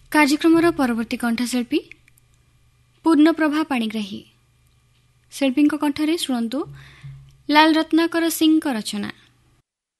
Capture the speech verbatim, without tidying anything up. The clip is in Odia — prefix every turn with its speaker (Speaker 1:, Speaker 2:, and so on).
Speaker 1: କାର୍ଯ୍ୟକ୍ରମର ପରବର୍ତ୍ତୀ କଣ୍ଠଶିଳ୍ପୀ ପୂର୍ଣ୍ଣପ୍ରଭା ପାଣିଗ୍ରାହୀ। ଶିଳ୍ପୀଙ୍କ କଣ୍ଠରେ ଶୁଣନ୍ତୁ ଲାଲ ରତ୍ନାକର ସିଂଙ୍କ ରଚନା।